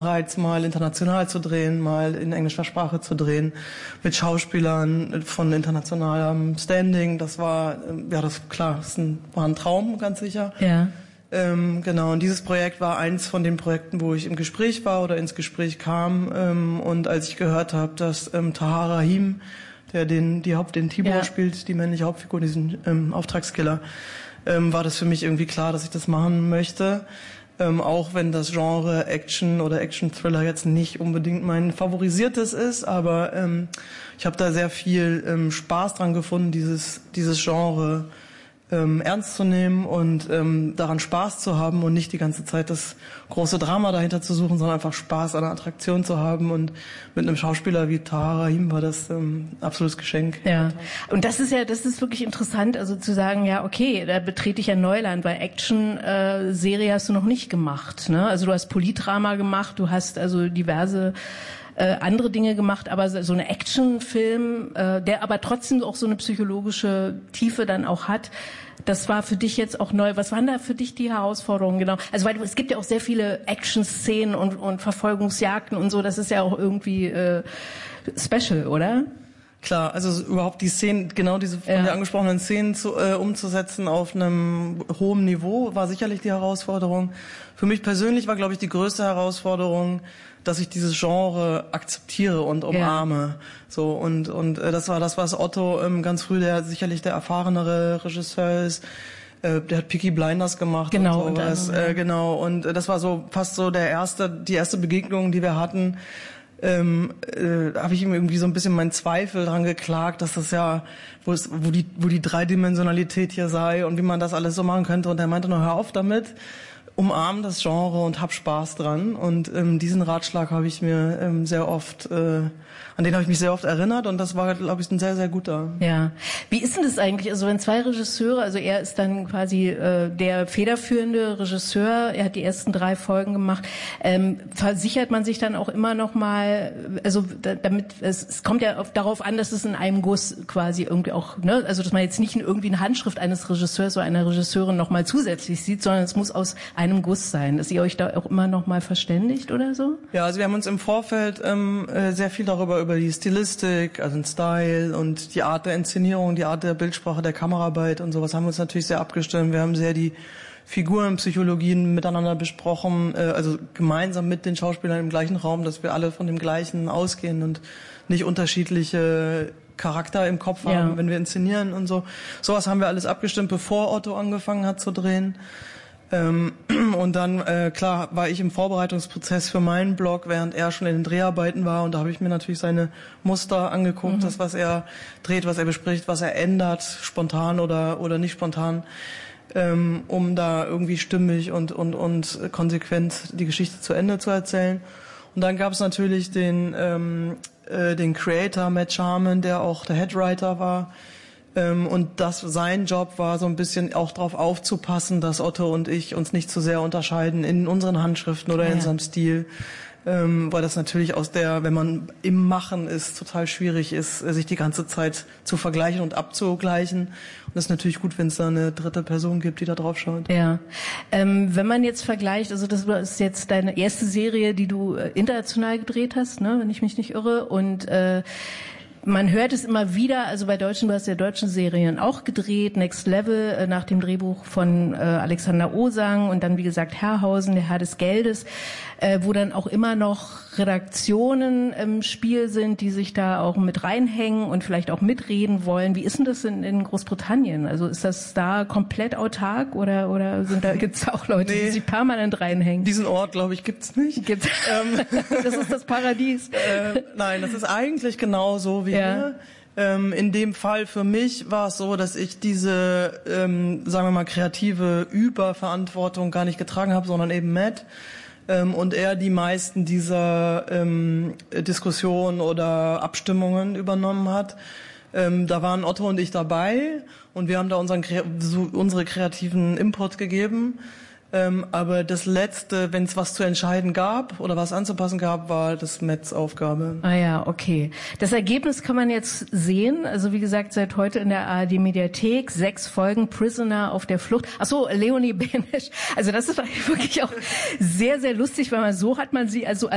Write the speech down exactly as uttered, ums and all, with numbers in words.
Reiz, mal international zu drehen, mal in englischer Sprache zu drehen, mit Schauspielern von internationalem Standing. Das war, ja, das klar, das war ein Traum, ganz sicher. Ja. Ähm, genau, und dieses Projekt war eins von den Projekten, wo ich im Gespräch war oder ins Gespräch kam. Ähm, und als ich gehört habe, dass ähm, Tahar Rahim, der den die Haupt den Tibor ja. spielt, die männliche Hauptfigur, diesen ähm, Auftragskiller, ähm, war das für mich irgendwie klar, dass ich das machen möchte. Ähm, auch wenn das Genre Action oder Action-Thriller jetzt nicht unbedingt mein favorisiertes ist, aber ähm, ich habe da sehr viel ähm, Spaß dran gefunden, dieses dieses Genre ähm, ernst zu nehmen und ähm, daran Spaß zu haben und nicht die ganze Zeit das große Drama dahinter zu suchen, sondern einfach Spaß an der Attraktion zu haben. Und mit einem Schauspieler wie Tahar Rahim war das ähm, absolutes Geschenk. Ja, und das ist ja, das ist wirklich interessant, also zu sagen, ja, okay, da betrete ich ja Neuland, weil Action-Serie hast du noch nicht gemacht, ne? Also du hast Politdrama gemacht, du hast also diverse Äh, andere Dinge gemacht, aber so eine Actionfilm, äh, der aber trotzdem auch so eine psychologische Tiefe dann auch hat, das war für dich jetzt auch neu. Was waren da für dich die Herausforderungen genau? Also weil es gibt ja auch sehr viele Action-Szenen und, und Verfolgungsjagden und so, das ist ja auch irgendwie äh, special, oder? Klar, also überhaupt die Szenen, genau diese von ja. dir angesprochenen Szenen zu, äh, umzusetzen auf einem hohen Niveau, war sicherlich die Herausforderung. Für mich persönlich war, glaube ich, die größte Herausforderung, dass ich dieses Genre akzeptiere und umarme. Ja. So und und äh, das war das, was Otto ähm, ganz früh, der sicherlich der erfahrenere Regisseur ist. Äh, der hat Peaky Blinders gemacht genau, und sowas. Und dann, ja. äh, genau und äh, das war so fast so der erste, die erste Begegnung, die wir hatten. Ähm, äh, habe ich ihm irgendwie so ein bisschen meinen Zweifel dran geklagt, dass das ja, wo es, wo die, wo die Dreidimensionalität hier sei und wie man das alles so machen könnte. Und er meinte nur, hör auf damit, umarm das Genre und hab Spaß dran. Und ähm, diesen Ratschlag habe ich mir ähm, sehr oft, äh, an den habe ich mich sehr oft erinnert und das war, glaube ich, ein sehr, sehr guter. Ja. Wie ist denn das eigentlich? Also wenn zwei Regisseure, also er ist dann quasi äh, der federführende Regisseur, er hat die ersten drei Folgen gemacht, ähm, versichert man sich dann auch immer noch mal, also da, damit, es, es kommt ja auf, darauf an, dass es in einem Guss quasi irgendwie auch, ne, also dass man jetzt nicht irgendwie eine Handschrift eines Regisseurs oder einer Regisseurin noch mal zusätzlich sieht, sondern es muss aus einem Guss sein, dass ihr euch da auch immer noch mal verständigt oder so? Ja, also wir haben uns im Vorfeld ähm, sehr viel darüber über die Stilistik, also den Style und die Art der Inszenierung, die Art der Bildsprache, der Kameraarbeit und sowas haben wir uns natürlich sehr abgestimmt. Wir haben sehr die Figurenpsychologien miteinander besprochen, äh, also gemeinsam mit den Schauspielern im gleichen Raum, dass wir alle von dem Gleichen ausgehen und nicht unterschiedliche Charakter im Kopf haben, ja. wenn wir inszenieren und so. Sowas haben wir alles abgestimmt, bevor Otto angefangen hat zu drehen. Ähm, und dann, äh, klar, war ich im Vorbereitungsprozess für meinen Blog, während er schon in den Dreharbeiten war. Und da habe ich mir natürlich seine Muster angeguckt, mhm. das, was er dreht, was er bespricht, was er ändert, spontan oder oder nicht spontan, ähm, um da irgendwie stimmig und und und konsequent die Geschichte zu Ende zu erzählen. Und dann gab es natürlich den ähm, äh, den Creator Matt Charman, der auch der Headwriter war. Ähm, und das sein Job war so ein bisschen auch darauf aufzupassen, dass Otto und ich uns nicht zu sehr unterscheiden in unseren Handschriften oder ja. in unserem Stil, ähm, weil das natürlich aus der, wenn man im Machen ist, total schwierig ist, sich die ganze Zeit zu vergleichen und abzugleichen. Und das ist natürlich gut, wenn es da eine dritte Person gibt, die da drauf schaut. Ja, ähm, wenn man jetzt vergleicht, also das ist jetzt deine erste Serie, die du äh, international gedreht hast, ne, wenn ich mich nicht irre, und äh, man hört es immer wieder, also bei deutschen, du hast ja deutschen Serien auch gedreht, Next Level, äh, nach dem Drehbuch von äh, Alexander Osang und dann, wie gesagt, Herrhausen, der Herr des Geldes, äh, wo dann auch immer noch Redaktionen im Spiel sind, die sich da auch mit reinhängen und vielleicht auch mitreden wollen. Wie ist denn das in, in Großbritannien? Also ist das da komplett autark oder oder sind da gibt's auch Leute, nee, die sich permanent reinhängen? Diesen Ort, glaube ich, gibt's nicht. Gibt's. Das ist das Paradies. Äh, nein, das ist eigentlich genauso wie ja. hier. Ähm, in dem Fall für mich war es so, dass ich diese, ähm, sagen wir mal, kreative Überverantwortung gar nicht getragen habe, sondern eben Matt. Ähm, und er die meisten dieser ähm, Diskussionen oder Abstimmungen übernommen hat. Ähm, da waren Otto und ich dabei und wir haben da unseren, so, unsere kreativen Input gegeben. Ähm, aber das Letzte, wenn es was zu entscheiden gab oder was anzupassen gab, war das Metz Aufgabe. Ah ja, okay. Das Ergebnis kann man jetzt sehen. Also wie gesagt, seit heute in der A R D-Mediathek. Sechs Folgen Prisoner auf der Flucht. Ach so, Leonie Benesch. Also das ist wirklich auch sehr, sehr lustig, weil man so hat man sie also